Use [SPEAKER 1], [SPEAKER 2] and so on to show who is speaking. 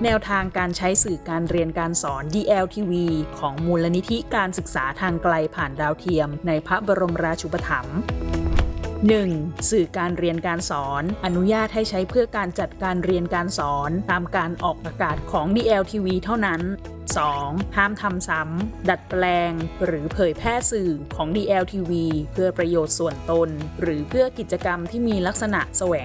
[SPEAKER 1] แนวทางการใช้สื่อการเรียนการสอน DLTV ของมูลนิธิการศึกษาทางไกลผ่านดาวเทียมในพระบรมราชูปถัมภ์ 1. สื่อการเรียนการสอนอนุญาตให้ใช้เพื่อการจัดการเรียนการสอนตามการออกอากาศของ DLTV เท่านั้น 2. ห้ามทำซ้ำดัดแปลงหรือเผยแพร่สื่อของ DLTV เพื่อประโยชน์ส่วนตนหรือเพื่อกิจกรรมที่มีลักษณะแสวง